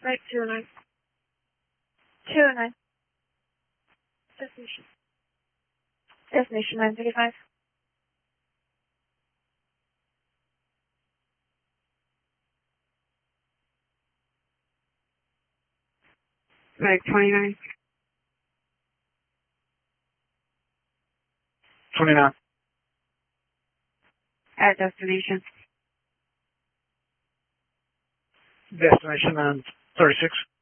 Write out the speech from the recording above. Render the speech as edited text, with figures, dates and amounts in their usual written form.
Flight 209. 209. Destination. Destination 935. Flight 29. 29. At destination. Destination 36.